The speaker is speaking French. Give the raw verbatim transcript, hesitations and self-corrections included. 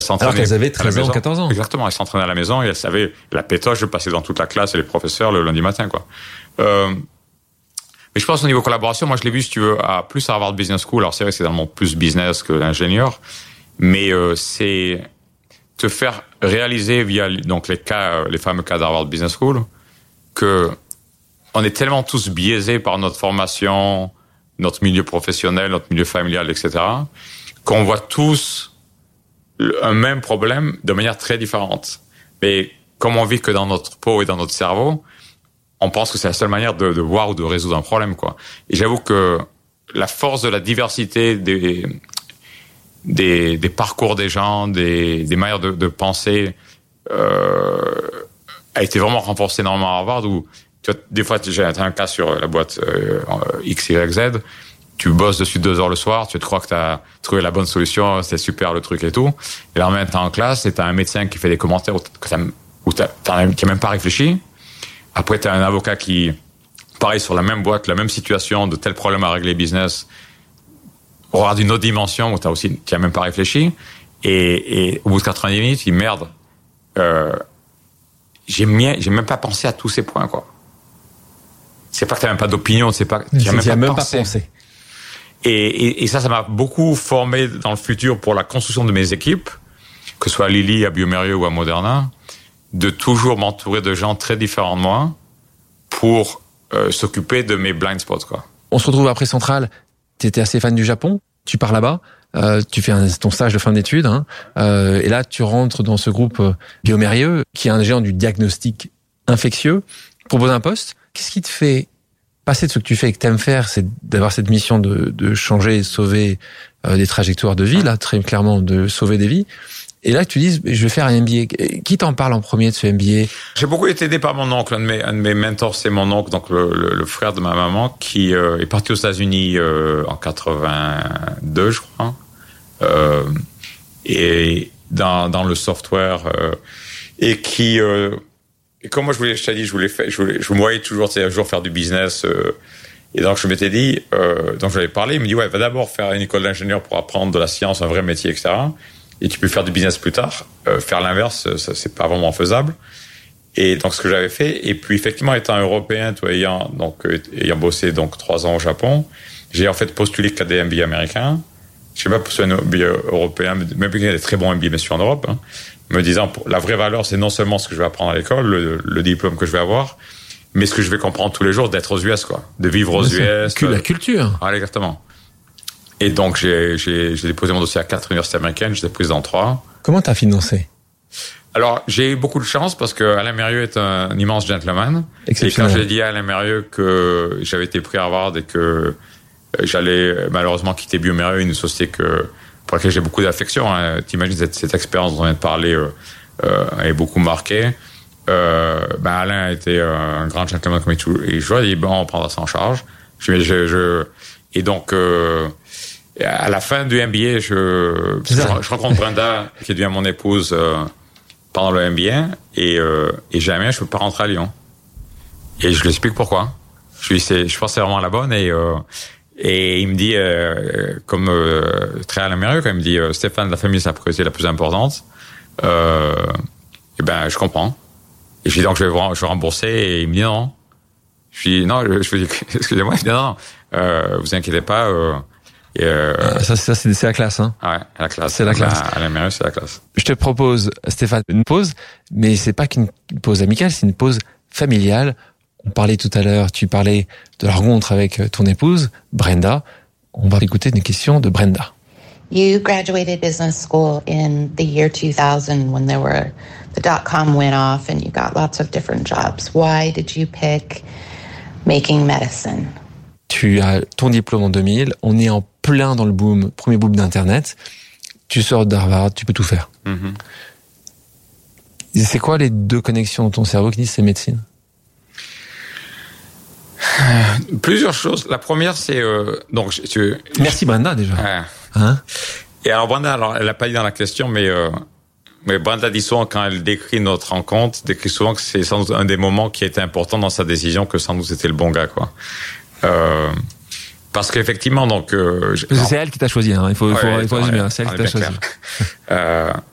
Alors qu'elles avaient treize ans, quatorze ans. Exactement, elles s'entraînaient à la maison et elles savaient la pétoche, je passais dans toute la classe et les professeurs le lundi matin, quoi. Euh, mais je pense au niveau collaboration, moi je l'ai vu, si tu veux, à plus à Harvard Business School. Alors c'est vrai que c'est dans le monde plus business que l'ingénieur, mais euh, c'est te faire réaliser via donc les cas, les fameux cas d'Harvard Business School, que on est tellement tous biaisés par notre formation, notre milieu professionnel, notre milieu familial, et cetera, qu'on voit tous un même problème de manière très différente. Mais comme on vit que dans notre peau et dans notre cerveau, on pense que c'est la seule manière de, de voir ou de résoudre un problème, quoi. Et j'avoue que la force de la diversité des des, des parcours des gens, des, des manières de, de penser, euh, a été vraiment renforcée énormément à Harvard. Où tu vois, des fois, j'ai un cas sur la boîte euh, X Y Z. Tu bosses dessus deux heures le soir, tu te crois que tu as trouvé la bonne solution, c'est super le truc et tout. Et là, maintenant, t'es en classe et t'as un médecin qui fait des commentaires où t'as, où t'as, t'as, qui a même pas réfléchi. Après, t'as un avocat qui, pareil, sur la même boîte, la même situation, de tel problème à régler business, regarde une autre dimension où t'as aussi, qui a même pas réfléchi. Et, et au bout de quatre-vingt-dix minutes, il dit, merde, euh, j'ai, mis, j'ai même pas pensé à tous ces points, quoi. C'est pas que t'as même pas d'opinion, c'est pas, tu as même, pas, même pensé. pas pensé. Et, et, et ça, ça m'a beaucoup formé dans le futur pour la construction de mes équipes, que ce soit à Lilly, à bioMérieux ou à Moderna, de toujours m'entourer de gens très différents de moi pour euh, s'occuper de mes blind spots, quoi. On se retrouve après Centrale. Tu étais assez fan du Japon. Tu pars là-bas. Euh, tu fais un, ton stage de fin d'études. Hein, euh, et là, tu rentres dans ce groupe euh, bioMérieux, qui est un géant du diagnostic infectieux. Propose un poste. Qu'est-ce qui te fait passer de ce que tu fais et que t'aimes faire, c'est d'avoir cette mission de, de changer et sauver euh, des trajectoires de vie, là, très clairement, de sauver des vies. Et là, tu dis, je vais faire un M B A. Qui t'en parle en premier de ce M B A? J'ai beaucoup été aidé par mon oncle. Un de mes, un de mes mentors, c'est mon oncle, donc le, le, le frère de ma maman, qui euh, est parti aux États-Unis euh, en quatre-vingt-deux, je crois. Euh, et dans, dans le software, euh, et qui... Euh, Et comme moi, je voulais, je t'ai dit, je voulais faire, je voulais, je me voyais toujours, tu sais, un jour faire du business. Euh, et donc, je m'étais dit, euh, donc j'avais parlé, il me dit, ouais, va d'abord faire une école d'ingénieur pour apprendre de la science, un vrai métier, et cetera. Et tu peux faire du business plus tard. Euh, faire l'inverse, ça, c'est pas vraiment faisable. Et donc, ce que j'avais fait, et puis effectivement, étant européen, toi, ayant, donc, ayant bossé, donc, trois ans au Japon, j'ai en fait postulé qu'à des M B A américains. Je sais pas pour un M B A européen, même qu'il y a des très bons M B A, bien sûr, en Europe, hein. Me disant, la vraie valeur, c'est non seulement ce que je vais apprendre à l'école, le, le diplôme que je vais avoir, mais ce que je vais comprendre tous les jours d'être aux U S, quoi. De vivre aux U S. Que la culture. Ah, exactement. Et donc, j'ai, j'ai, j'ai déposé mon dossier à quatre universités américaines, j'étais pris dans trois. Comment t'as financé? Alors, j'ai eu beaucoup de chance parce que Alain Mérieux est un, un immense gentleman. Et quand j'ai dit à Alain Mérieux que j'avais été pris à Harvard et que j'allais malheureusement quitter bioMérieux, une société que, pour laquelle j'ai beaucoup d'affection, hein. T'imagines cette, cette expérience dont on vient de parler, euh, euh, est beaucoup marquée. Euh, ben Alain a été un grand gentleman comme il toujours. Il dit, bon, on prendra ça en charge. Je, je, je, et donc, euh, à la fin du M B A, je, je, je rencontre Brenda, qui devient mon épouse, euh, pendant le M B A, et, euh, et jamais je peux pas rentrer à Lyon. Et je lui explique pourquoi. Je lui dis, c'est, je pense que c'est vraiment la bonne, et, euh, Et il me dit, euh, comme euh, très à l'américain, quand il me dit, euh, Stéphane, la famille, c'est la priorité la plus importante. Euh, et ben, je comprends. Et je dis donc, je vais, je vais rembourser. Et il me dit non. Je lui dis non. Je, je lui dis, excusez-moi. Il me dit non, non. Euh, vous inquiétez pas. Euh, et, euh, euh, ça, ça, c'est, c'est la classe, hein. Ouais, la classe. C'est la classe. À, à l'américain, c'est la classe. Je te propose, Stéphane, une pause, mais c'est pas qu'une pause amicale, c'est une pause familiale. On parlait tout à l'heure, tu parlais de la rencontre avec ton épouse, Brenda. On va écouter une question de Brenda. You graduated business school in the year two thousand when there were, the dot-com went off and you got lots of different jobs. Why did you pick making medicine? Tu as ton diplôme en deux mille, on est en plein dans le boom, premier boom d'Internet. Tu sors d'Harvard, tu peux tout faire. Mm-hmm. C'est quoi les deux connexions dans ton cerveau qui disent c'est médecine? Euh, plusieurs choses. La première, c'est euh, donc tu. Merci Brenda déjà. Euh, hein et alors Brenda, alors elle l'a pas dit dans la question, mais euh, mais Brenda dit souvent quand elle décrit notre rencontre, décrit souvent que c'est sans doute un des moments qui a été important dans sa décision, que sans doute c'était le bon gars, quoi. Euh, parce qu'effectivement, donc. Euh, c'est elle qui t'a choisi. Hein. Il faut, il faut, ouais, il faut ouais, résumer. C'est elle qui t'a choisi. euh,